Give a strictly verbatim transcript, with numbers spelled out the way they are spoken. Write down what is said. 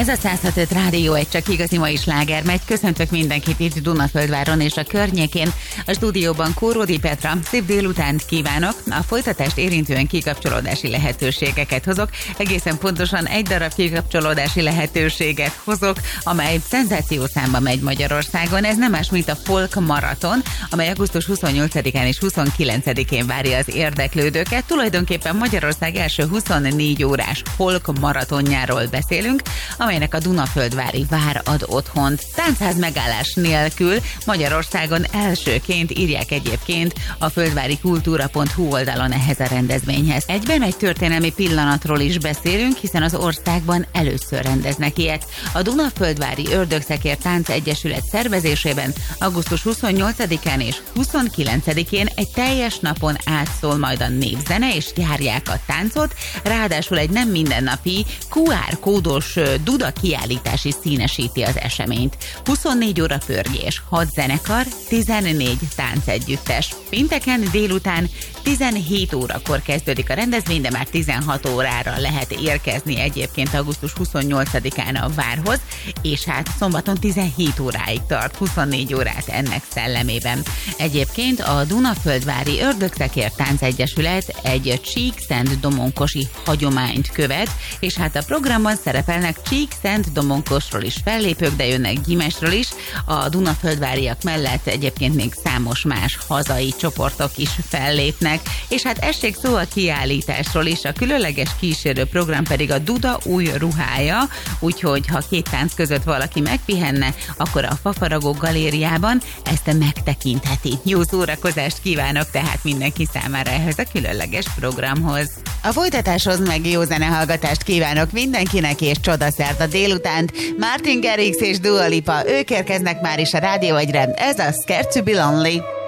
Ez a száz hat öt Rádió egy csak igazi mai sláger megy. Köszöntök mindenkit itt Dunaföldváron és a környékén. A stúdióban Kóródi Petra. Szép délutánt kívánok. A folytatást érintően kikapcsolódási lehetőségeket hozok. Egészen pontosan egy darab kikapcsolódási lehetőséget hozok, amely szenzációszámba megy Magyarországon. Ez nem más, mint a Folk Maraton, amely augusztus huszonnyolcadikán és huszonkilencedikén várja az érdeklődőket. Tulajdonképpen Magyarország első huszonnégy órás folk maratonjáról beszélünk, amelynek a Dunaföldvári Vár ad otthont. Táncház megállás nélkül Magyarországon elsőként írják egyébként a földvári kultúra pont hu oldalon ehhez a rendezvényhez. Egyben egy történelmi pillanatról is beszélünk, hiszen az országban először rendeznek ilyet. A Dunaföldvári Ördögszekér Tánc Egyesület szervezésében augusztus huszonnyolcadikán és huszonkilencedikén egy teljes napon át szól majd a népzene, és járják a táncot, ráadásul egy nem mindennapi kú ár kódos Duda kiállítás is színesíti az eseményt. huszonnégy óra pörgés, hat zenekar, tizennégy táncegyüttes. Pénteken délután tizenhét órakor kezdődik a rendezvény, de már tizenhat órára lehet érkezni egyébként augusztus huszonnyolcadikán a Várhoz, és hát szombaton tizenhét óráig tart, huszonnégy órát ennek szellemében. Egyébként a Dunaföldvári Ördögszekér Tánc Egyesület egy Csíkszentdomonkosi hagyományt követ, és hát a programban szerepelnek Csíkszentdomonkosról is fellépők, de jönnek Gyimesről is. A Dunaföldváriak mellett egyébként még számos más hazai csoportok is fellépnek, és hát essék szó a kiállításról is, a különleges kísérő program pedig a Duda új ruhája, úgyhogy ha két tánc között valaki megpihenne, akkor a Fafaragó galériában ezt megtekintheti. Jó szórakozást kívánok tehát mindenki számára ehhez a különleges programhoz. A folytatáshoz meg jó zenehallgatást kívánok mindenkinek, és csodaszerda délutánt. Martin Garrix és Dua Lipa, ők érkeznek már is a Rádió egyre. Ez a Scared to be Lonely.